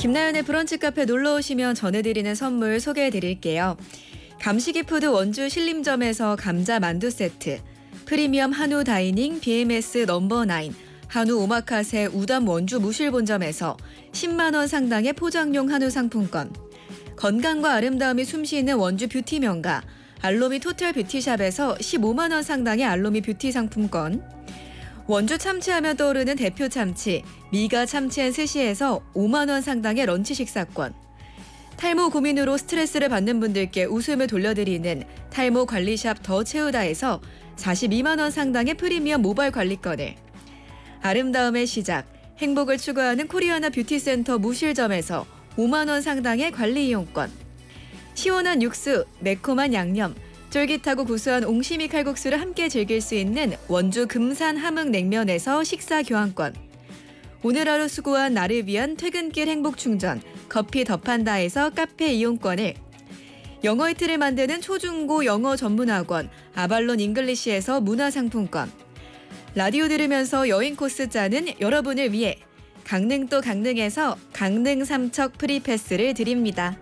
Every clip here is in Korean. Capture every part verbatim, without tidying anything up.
김나연의 브런치 카페 놀러 오시면 전해드리는 선물 소개해드릴게요. 감시기푸드 원주 신림점에서 감자 만두 세트, 프리미엄 한우 다이닝 비엠에스 넘버나인, 한우 오마카세 우담 원주 무실본점에서 십만 원 상당의 포장용 한우 상품권, 건강과 아름다움이 숨쉬는 원주 뷰티 명가 알로미 토탈 뷰티샵에서 십오만 원 상당의 알로미 뷰티 상품권, 원주 참치하면 떠오르는 대표 참치 미가 참치앤스시에서 오만 원 상당의 런치 식사권, 탈모 고민으로 스트레스를 받는 분들께 웃음을 돌려드리는 탈모 관리샵 더 채우다에서 사십이만 원 상당의 프리미엄 모바일 관리권을, 아름다움의 시작 행복을 추구하는 코리아나 뷰티센터 무실점에서 오만 원 상당의 관리 이용권, 시원한 육수 매콤한 양념 쫄깃하고 구수한 옹심이 칼국수를 함께 즐길 수 있는 원주 금산 함흥냉면에서 식사 교환권, 오늘 하루 수고한 나를 위한 퇴근길 행복충전 커피 더판다에서 카페 이용권을, 영어 이틀을 만드는 초중고 영어 전문학원 아발론 잉글리시에서 문화상품권, 라디오 들으면서 여행 코스 짜는 여러분을 위해 강릉도 강릉에서 강릉 삼척 프리패스를 드립니다.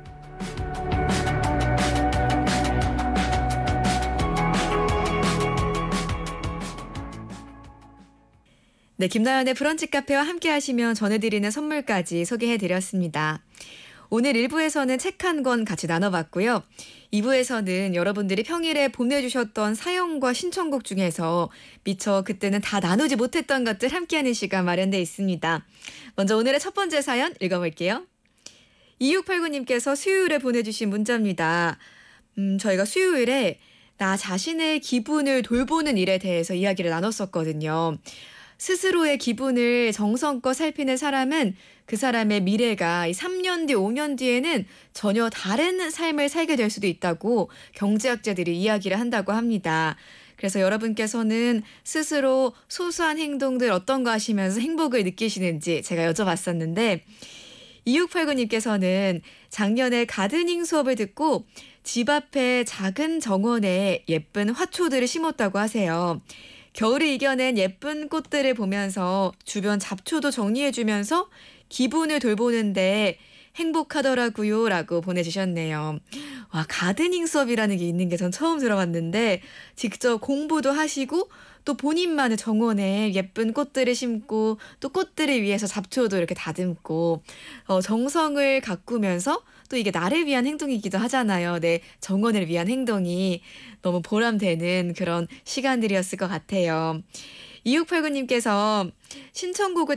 네, 김나연의 브런치 카페와 함께 하시면 전해드리는 선물까지 소개해드렸습니다. 오늘 일 부에서는 책 한 권 같이 나눠봤고요. 이 부에서는 여러분들이 평일에 보내주셨던 사연과 신청곡 중에서 미처 그때는 다 나누지 못했던 것들 함께하는 시간 마련돼 있습니다. 먼저 오늘의 첫 번째 사연 읽어볼게요. 이육팔구 님께서 수요일에 보내주신 문자입니다. 음, 저희가 수요일에 나 자신의 기분을 돌보는 일에 대해서 이야기를 나눴었거든요. 스스로의 기분을 정성껏 살피는 사람은 그 사람의 미래가 삼 년 뒤, 오 년 뒤에는 전혀 다른 삶을 살게 될 수도 있다고 경제학자들이 이야기를 한다고 합니다. 그래서 여러분께서는 스스로 소소한 행동들 어떤 거 하시면서 행복을 느끼시는지 제가 여쭤봤었는데, 이육팔구 님께서는 작년에 가드닝 수업을 듣고 집 앞에 작은 정원에 예쁜 화초들을 심었다고 하세요. 겨울을 이겨낸 예쁜 꽃들을 보면서 주변 잡초도 정리해주면서 기분을 돌보는데 행복하더라고요 라고 보내주셨네요. 와, 가드닝 수업이라는 게 있는 게 전 처음 들어봤는데 직접 공부도 하시고 또 본인만의 정원에 예쁜 꽃들을 심고 또 꽃들을 위해서 잡초도 이렇게 다듬고 어, 정성을 가꾸면서 또 이게 나를 위한 행동이기도 하잖아요. 내 정원을 위한 행동이 너무 보람되는 그런 시간들이었을 것 같아요. 이육팔구 님께서 신청곡을